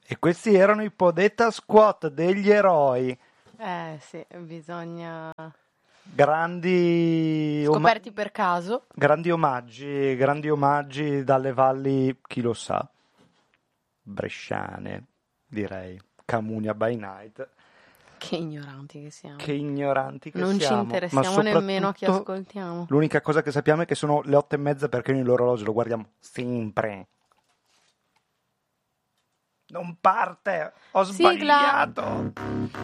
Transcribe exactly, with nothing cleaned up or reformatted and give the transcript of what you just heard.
E questi erano i Podetta Squad degli eroi. Eh sì, bisogna... Grandi Scoperti oma- per caso. grandi omaggi, grandi omaggi dalle valli, chi lo sa, bresciane, direi. Camunia by night. Che ignoranti che siamo. Che ignoranti che Non ci siamo. interessiamo Ma nemmeno a chi soprattutto, ascoltiamo. l'unica cosa che sappiamo è che sono le otto e mezza perché noi l'orologio lo guardiamo sempre. Non parte, ho Sigla! sbagliato.